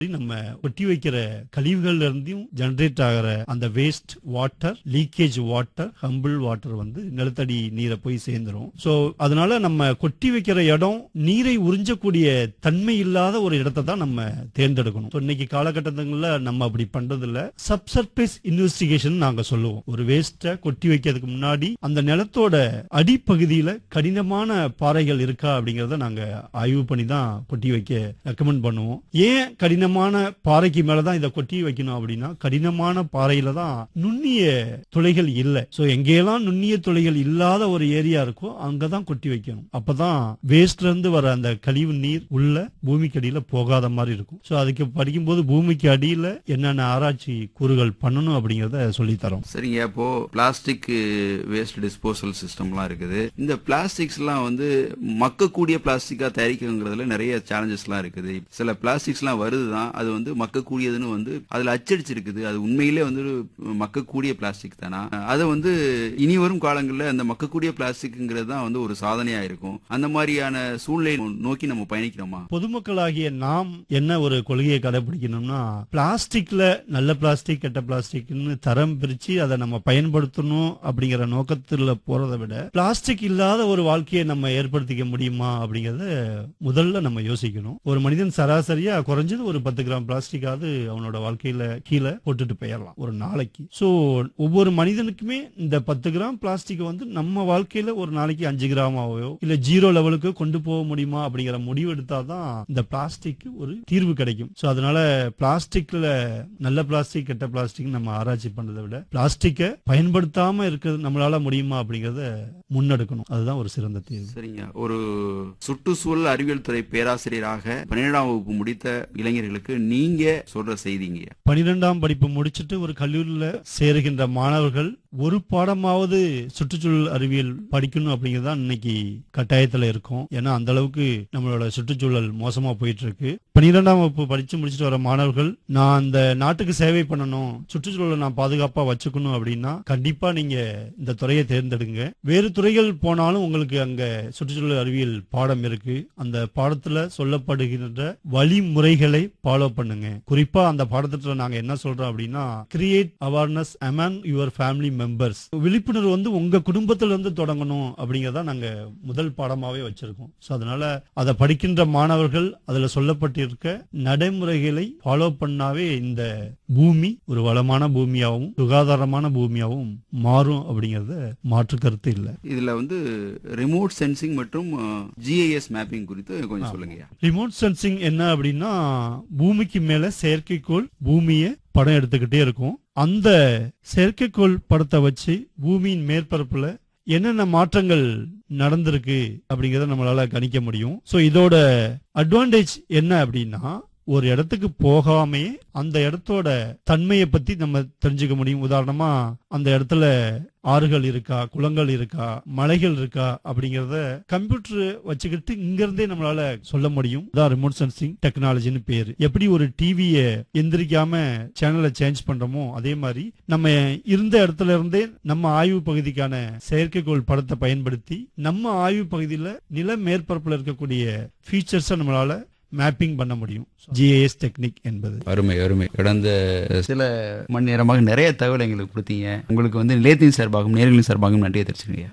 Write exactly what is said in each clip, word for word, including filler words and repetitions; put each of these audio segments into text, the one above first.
நம்ம ஒட்டி வைக்கிற கழிவுகள்ல இருந்தும் ஜெனரேட் ஆகிற அந்த waste water, leakage water, humble water வந்து நிலத்தடி நீரை போய் சேர்ந்துரும். சோ அதனால நம்ம கொட்டி வைக்கிற இடம் நீரை உறிஞ்சக்கூடிய தன்மை இல்லாத ஒரு இடத்தை தான் நம்ம தேர்ந்தெடுக்கணும். இன்னைக்கு காலகட்டத்துல நம்ம அப்படி பண்றது இல்ல. சப்சர்பேஸ் இன்வெஸ்டிகேஷன் நாங்க சொல்லுவோம். ஒரு வேஸ்ட கொட்டி வைக்கிறதுக்கு முன்னாடி அந்த நிலத்தோட அடிப்பகுதியில கடினமான பாறைகள் இருக்கா அப்படிங்கறத நாங்க ஆய்வு பண்ணி தான் கொட்டி வைக்க ரெக்கமெண்ட் பண்ணுவோம். ஏன் கடினமான பாறைக்கு மேலதான் இதை கொட்டி வைக்கணும் அப்படின்னா, கடினமான பாறையில தான் நுண்ணிய துளைகள் இல்லை. சோ எங்கெல்லாம் நுண்ணிய துளைகள் இல்லாத ஒரு ஏரியா இருக்கோ அங்கதான் கொட்டி வைக்கணும். அப்பதான் வேஸ்ட்ல இருந்து வர அந்த கழிவு நீர் உள்ள பூமிக்கு அடியில போகாத மாதிரி இருக்கும். சோ அதுக்கு படிக்கும் போது பூமிக்கு அடியில என்னென்ன ஆராய்ச்சி கூறுகள் பண்ணணும் அப்படிங்கறத சொல்லி தரோம். சரிங்க. இப்போ பிளாஸ்டிக் வேஸ்ட் டிஸ்போசல் சிஸ்டம்லாம் இருக்குது. இந்த பிளாஸ்டிக்ஸ் எல்லாம் வந்து மக்கக்கூடிய பிளாஸ்டிக்கா தயாரிக்கிறதுல நிறைய சேலஞ்சஸ் எல்லாம் இருக்குது. சில பிளாஸ்டிக்ஸ் எல்லாம் வருதுதான், அது வந்து மக்கக்கூடியதுன்னு வந்து அதுல அச்சடிச்சிருக்குது. அது உண்மையிலே வந்து மக்கக்கூடிய பிளாஸ்டிக் தானா? அதை வந்து இனி வரும் காலங்களில் அந்த மக்கக்கூடிய பிளாஸ்டிக்ங்கிறது தான் வந்து ஒரு சாதனையா இருக்கும். அந்த மாதிரியான சூழ்நிலை நோக்கி நம்ம பயணிக்கிறோமா? பொதுமக்களாகிய நாம் என்ன ஒரு கொள்கையை கடைபிடிக்கணும்னா, பிளாஸ்டிக்ல நல்ல பிளாஸ்டிக், கெட்ட பிளாஸ்டிக்னு தரம் பிரிச்சு அதை நம்ம பயன்படுத்தணும் அப்படிங்கிற நோக்கத்துல போறதை விட, பிளாஸ்டிக் இல்லாத ஒரு வாழ்க்கையை நம்ம ஏற்படுத்திக்க முடியுமா அப்படிங்கறத முதல்ல நம்ம யோசிக்கணும். ஒரு மனிதன் சராசரியா குறைஞ்சது ஒரு பத்து கிராம் பிளாஸ்டிக்காவது அவனோட வாழ்க்கையில கீழே போட்டுட்டு போயிடலாம் ஒரு நாளைக்கு. சோ ஒவ்வொரு மனிதனுக்குமே இந்த பத்து கிராம் பிளாஸ்டிக் வந்து நம்ம வாழ்க்கையில ஒரு நாளைக்கு அஞ்சு கிராமாவோ இல்ல ஜீரோ லெவலுக்கு கொண்டு போக முடியுமா அப்படிங்கிற முடிவு எடுத்தாதான் இந்த பிளாஸ்டிக் ஒரு தீர்வு கிடைக்கும். சோ அதனால பிளாஸ்டிக்ல நல்ல பிளாஸ்டிக், கெட்ட பிளாஸ்டிக் நம்ம ஆராய்ச்சி பண்றதை விட பிளாஸ்டிக்கை பயன்படுத்தாம இருக்கிறது நம்மளால முடியுமா அப்படிங்கறத முன்னெடுக்கணும். அதுதான் ஒரு சிறந்த தீர்வு. சரிங்க. ஒரு சுற்றுச்சூழல் அறிவியல் துறை பேராசிரியராக பன்னிரெண்டாம் வகுப்பு முடித்த இளைஞர்களுக்கு நீங்க சொல்ற செய்திங்க. பனிரெண்டாம் படிப்பு முடிச்சுட்டு ஒரு கல்லூரியில சேருகின்ற மாணவர்கள் ஒரு பாடமாவது சுற்றுச்சூழல் அறிவியல் படிக்கணும் அப்படிங்கறதா இன்னைக்கு கட்டாயத்துல இருக்கும். ஏன்னா அந்த அளவுக்கு நம்மளோட சுற்றுச்சூழல் மோசமா போயிட்டு இருக்கு. பனிரெண்டாம் வகுப்பு படிச்சு முடிச்சுட்டு வர மாணவர்கள், நான் அந்த நாட்டுக்கு சேவை பண்ணணும், சுற்றுச்சூழலை நான் பாதுகாப்பா வச்சுக்கணும் அப்படின்னா கண்டிப்பா நீங்க இந்த துறையை தேர்ந்தெடுங்க. வேறு துறைகள் போனாலும் உங்களுக்கு அங்க சுற்றுச்சூழல் அறிவியல் பாடம் இருக்கு. அந்த பாடத்துல சொல்லப்படுகின்ற வழிமுறைகளை ஃபாலோ பண்ணுங்க. குறிப்பா அந்த பாடத்திட்டத்துல நாங்க என்ன சொல்றோம் அப்படின்னா, create awareness among your family members. விழிப்புணர்வு வந்து உங்க குடும்பத்துல இருந்து தொடங்கணும் அப்படிங்கறத நாங்க முதல் பாடமாவே வச்சிருக்கோம். சோ அதனால அதை படிக்கின்ற மாணவர்கள் அதுல சொல்லப்பட்டிருக்க நடைமுறைகளை ஃபாலோ பண்ணாவே இந்த பூமி ஒரு வளமான பூமியாகவும் சுகாதாரமான பூமியாகவும் மாறும் அப்படிங்கறத மாற்று கருத்து இல்ல. இதுல வந்து ரிமோட் சென்சிங் மற்றும் ஜிஐஎஸ் மேப்பிங் குறித்து கொஞ்சம் சொல்லுங்க. ரிமோட் சென்சிங் என்ன அப்படின்னா, பூமிக்கு மேல செயற்கைக்கோள் பூமியை படம் எடுத்துக்கிட்டே இருக்கும். அந்த செயற்கைக்கோள் படத்தை வச்சு பூமியின் மேற்பரப்புல என்னென்ன மாற்றங்கள் நடந்திருக்கு அப்படிங்கறத நம்மளால கணிக்க முடியும். சோ இதோட அட்வான்டேஜ் என்ன அப்படின்னா, ஒரு இடத்துக்கு போகாமே அந்த இடத்தோட தன்மையை பத்தி நம்ம தெரிஞ்சுக்க முடியும். உதாரணமா அந்த இடத்துல ஆறுகள் இருக்கா, குளங்கள் இருக்கா, மலைகள் இருக்கா அப்படிங்கறத கம்ப்யூட்டர் வச்சுக்கிட்டு இங்க இருந்தே நம்மளால சொல்ல முடியும். அதான் ரிமோட் சென்சிங் டெக்னாலஜின்னு பேரு. எப்படி ஒரு டிவியை எந்திரிக்காம சேனலை சேஞ்ச் பண்றோமோ அதே மாதிரி நம்ம இருந்த இடத்துல இருந்தே நம்ம ஆய்வு பகுதிக்கான செயற்கைக்கோள் படத்தை பயன்படுத்தி நம்ம ஆய்வு பகுதியில நில மேற்பரப்புல இருக்கக்கூடிய ஃபீச்சர்ஸை நம்மளால மேப்பிங் பண்ண முடியும். ஜிஐஎஸ் டெக்னிக் என்பது. அருமை அருமை. கடந்த சில மணி நேரமாக நிறைய தகவல் எங்களுக்கு கொடுத்தீங்க. உங்களுக்கு வந்து நிலையத்தின் சார்பாகவும் நேர்களின் சார்பாகவும் நன்றியை தெரிவிச்சுக்கீங்க.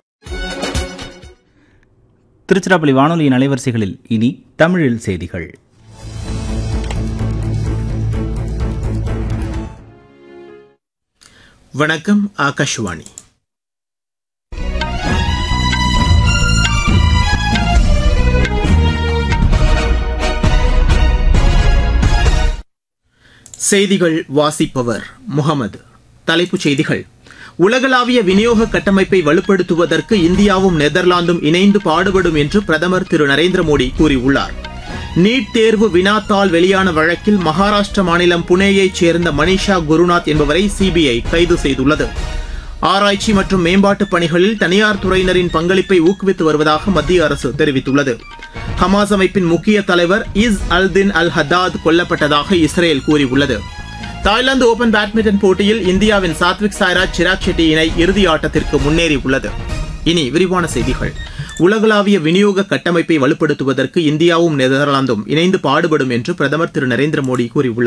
திருச்சிராப்பள்ளி வானொலியின் அலைவரிசைகளில் இனி தமிழில் செய்திகள். வணக்கம். ஆகாஷ்வாணி. செய்திகள் வாசிப்பவர் முகமது. தலைப்புச் செய்திகள். உலகளாவிய விநியோக கட்டமைப்பை வலுப்படுத்துவதற்கு இந்தியாவும் நெதர்லாந்தும் இணைந்து பாடுபடும் என்று பிரதமர் திரு நரேந்திர மோடி கூறியுள்ளார். நீட் தேர்வு வினாத்தாள் வெளியான வழக்கில் மகாராஷ்டிர மாநிலம் புனேயைச் சேர்ந்த மனிஷா குருநாத் என்பவரை சிபிஐ கைது செய்துள்ளது. ஆராய்ச்சி மற்றும் மேம்பாட்டுப் பணிகளில் தனியார் துறையினரின் பங்களிப்பை ஊக்குவித்து வருவதாக மத்திய அரசு தெரிவித்துள்ளது. ஹமாஸ் அமைப்பின் முக்கிய தலைவர் இஸ் அல்தின் அல் ஹத்தாத் கொல்லப்பட்டதாக இஸ்ரேல் கூறியுள்ளது. தாய்லாந்து ஓபன் பேட்மிண்டன் போட்டியில் இந்தியாவின் சாத்விக் சாய்ராஜ் சிராக் ஷெட்டி இணை இறுதி ஆட்டத்திற்கு முன்னேறியுள்ளது. இனி விரிவான செய்திகள். உலகளாவிய விநியோக கட்டமைப்பை வலுப்படுத்துவதற்கு இந்தியாவும் நெதர்லாந்தும் இணைந்து பாடுபடும் என்று பிரதமர் திரு நரேந்திர மோடி கூறியுள்ளார்.